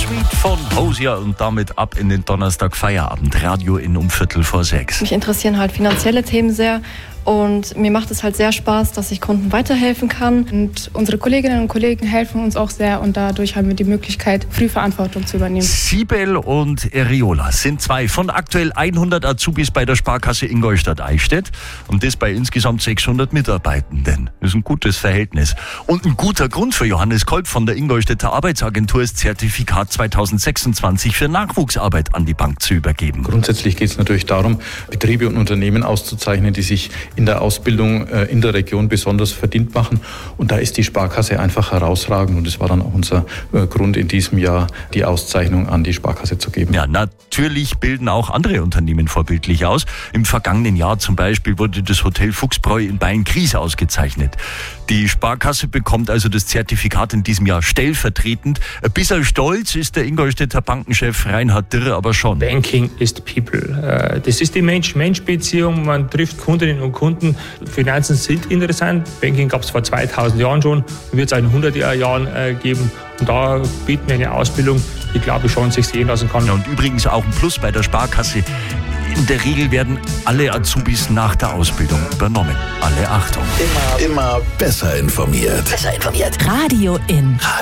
Sweet von Hosier und damit ab in den Donnerstag Feierabend. Radio in um 5:45. Mich interessieren halt finanzielle Themen sehr. Und mir macht es halt sehr Spaß, dass ich Kunden weiterhelfen kann. Und unsere Kolleginnen und Kollegen helfen uns auch sehr und dadurch haben wir die Möglichkeit, früh Verantwortung zu übernehmen. Sibel und Eriola sind zwei von aktuell 100 Azubis bei der Sparkasse Ingolstadt-Eichstätt und das bei insgesamt 600 Mitarbeitenden. Das ist ein gutes Verhältnis. Und ein guter Grund für Johannes Kolb von der Ingolstädter Arbeitsagentur ist Zertifikat 2026 für Nachwuchsarbeit an die Bank zu übergeben. Grundsätzlich geht es natürlich darum, Betriebe und Unternehmen auszuzeichnen, die sich in der Ausbildung in der Region besonders verdient machen. Und da ist die Sparkasse einfach herausragend. Und das war dann auch unser Grund in diesem Jahr, die Auszeichnung an die Sparkasse zu geben. Ja, natürlich bilden auch andere Unternehmen vorbildlich aus. Im vergangenen Jahr zum Beispiel wurde das Hotel Fuchsbräu in Beilngries ausgezeichnet. Die Sparkasse bekommt also das Zertifikat in diesem Jahr stellvertretend. Ein bisschen stolz ist der Ingolstädter Bankenchef Reinhard Dirr aber schon. Banking is the people. Das ist die Mensch-Mensch-Beziehung. Man trifft Kundinnen und Kunden. Finanzen sind interessant. Banking gab es vor 2000 Jahren schon und wird es auch in 100 Jahren geben. Und da bieten wir eine Ausbildung, die, glaube ich, schon sich sehen lassen kann. Ja, und übrigens auch ein Plus bei der Sparkasse. In der Regel werden alle Azubis nach der Ausbildung übernommen. Alle Achtung. Immer besser informiert. Radio in.